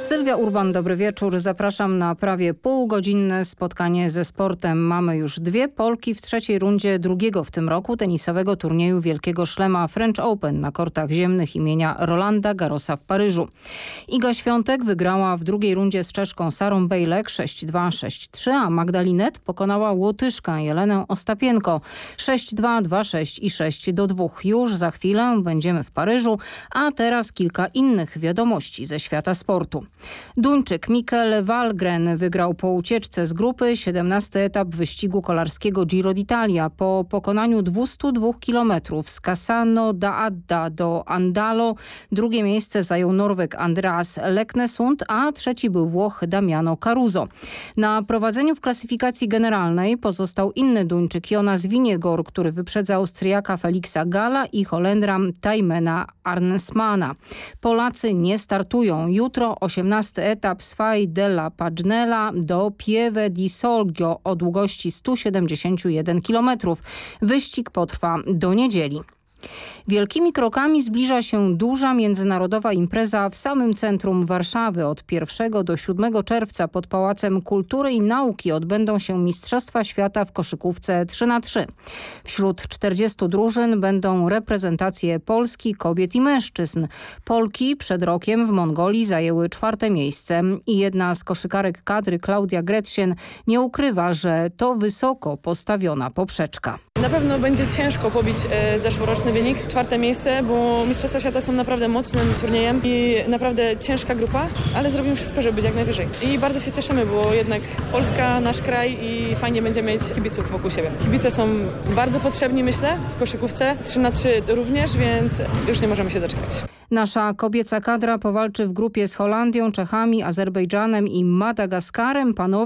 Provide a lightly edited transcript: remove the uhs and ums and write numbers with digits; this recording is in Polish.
Sylwia Urban, dobry wieczór. Zapraszam na prawie półgodzinne spotkanie ze sportem. Mamy już dwie Polki w trzeciej rundzie drugiego w tym roku tenisowego turnieju Wielkiego Szlema French Open na kortach ziemnych imienia Rolanda Garrosa w Paryżu. Iga Świątek wygrała w drugiej rundzie z Czeszką Sarą Bejlek 6-2, 6-3, a Magdalinet pokonała Łotyszkę Jelenę Ostapienko 6-2, 2-6 i 6-2. Już za chwilę będziemy w Paryżu, a teraz kilka innych wiadomości ze świata sportu. Duńczyk Mikkel Wahlgren wygrał po ucieczce z grupy 17 etap wyścigu kolarskiego Giro d'Italia. Po pokonaniu 202 km z Cassano d'Adda do Andalo drugie miejsce zajął Norweg Andreas Leknesund, a trzeci był Włoch Damiano Caruso. Na prowadzeniu w klasyfikacji generalnej pozostał inny Duńczyk Jonas Vingegaard, który wyprzedza Austriaka Felixa Galla i Holendra Tijmena Arnsmana. Polacy nie startują. Jutro 18 etap Sfai della Pagnella do Pieve di Solgio o długości 171 km. Wyścig potrwa do niedzieli. Wielkimi krokami zbliża się duża międzynarodowa impreza w samym centrum Warszawy. Od 1 do 7 czerwca pod Pałacem Kultury i Nauki odbędą się Mistrzostwa Świata w koszykówce 3x3. Wśród 40 drużyn będą reprezentacje Polski, kobiet i mężczyzn. Polki przed rokiem w Mongolii zajęły 4. miejsce i jedna z koszykarek kadry, Klaudia Gretchen, nie ukrywa, że to wysoko postawiona poprzeczka. Na pewno będzie ciężko pobić zeszłoroczny wynik, 4. miejsce, bo Mistrzostwa Świata są naprawdę mocnym turniejem i naprawdę ciężka grupa, ale zrobimy wszystko, żeby być jak najwyżej. I bardzo się cieszymy, bo jednak Polska, nasz kraj i fajnie będzie mieć kibiców wokół siebie. Kibice są bardzo potrzebni, myślę, w koszykówce, 3x3 również, więc już nie możemy się doczekać. Nasza kobieca kadra powalczy w grupie z Holandią, Czechami, Azerbejdżanem i Madagaskarem. Panowie